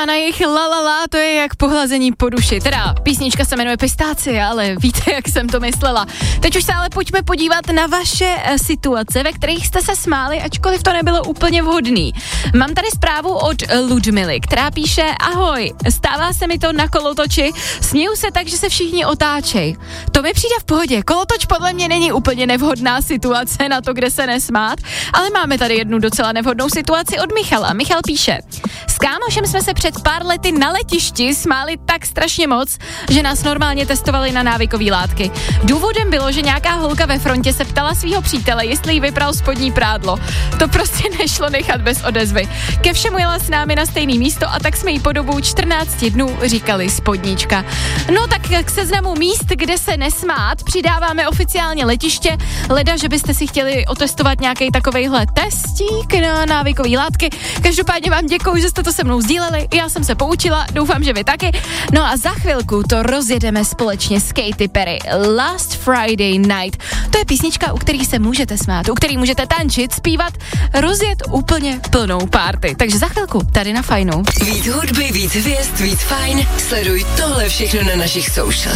na jejich la, to je jak pohlazení po duši. Teda písnička se jmenuje Pistácie, ale víte, jak jsem to myslela. Teď už se ale pojďme podívat na vaše situace, ve kterých jste se smáli, ačkoliv to nebylo úplně vhodný. Mám tady zprávu od Ludmily, která píše: ahoj, stává se mi to na kolotoči, směju se tak, že se všichni otáčej. To mi přijde v pohodě, kolotoč podle mě není úplně nevhodná situace na to, kde se nesmát, ale máme tady jednu docela nevhodnou situaci od Michala. Michal píše: s kámošem jsme se před pár lety na letišti smáli tak strašně moc, že nás normálně testovali na návykové látky. Důvodem bylo, že nějaká holka ve frontě se ptala svého přítele, jestli jí vypral spodní prádlo. To prostě nešlo nechat bez odezvy. Ke všemu jela s námi na stejný místo a tak jsme jí po dobu 14 dnů říkali spodnička. No tak k seznamu míst, kde se nesmát, přidáváme oficiálně letiště, leda, že byste si chtěli otestovat nějaký takovejhle testík na návykový látky. Každopádně vám děkuju, že jste to se mnou sdíleli, já jsem se poučila, doufám, že vy taky. No a za chvilku to rozjedeme společně s Katy Perry. Last Friday Night. To je písnička, u který se můžete smát, u který můžete tančit, zpívat, rozjet úplně plnou party. Takže za chvilku tady na Fajnu. Víc hudby, víc hvězd, víc fajn. Sleduj tohle všechno na našich socials.